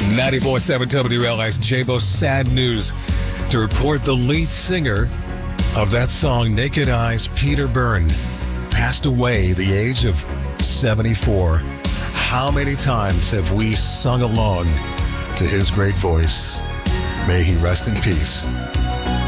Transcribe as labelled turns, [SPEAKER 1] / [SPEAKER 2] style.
[SPEAKER 1] 94.7 WLS J-Bo, sad news to report the lead singer of that song, Naked Eyes, Peter Byrne, passed away at the age of 74. How many times have we sung along to his great voice? May he rest in peace.